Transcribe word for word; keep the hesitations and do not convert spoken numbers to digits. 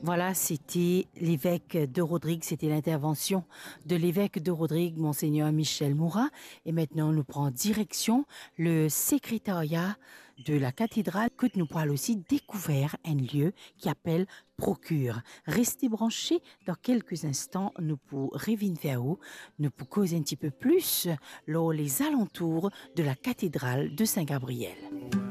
Voilà, c'était l'évêque de Rodrigue, c'était l'intervention de l'évêque de Rodrigue, Monseigneur Michel Moura. Et maintenant, nous prenons direction le secrétariat de la cathédrale, que nous pourrons aussi découvrir un lieu qui appelle Procure. Restez branchés, dans quelques instants, nous pourrons revenir vers vous, nous pourrons causer un petit peu plus lors les alentours de la cathédrale de Saint-Gabriel.